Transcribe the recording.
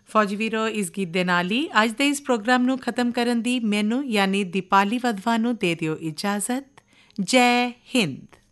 ਫੌਜੀ ਵੀਰੋ, ਇਸ ਗੀਤ ਦੇ ਨਾਲ ਹੀ ਅੱਜ ਦੇ ਇਸ ਪ੍ਰੋਗਰਾਮ ਨੂੰ ਖਤਮ ਕਰਨ ਦੀ ਮੈਨੂੰ ਯਾਨੀ ਦੀਪਾਲੀ ਵਧਵਾ ਨੂੰ ਦੇ ਦਿਓ ਇਜਾਜ਼ਤ। ਜੈ ਹਿੰਦ।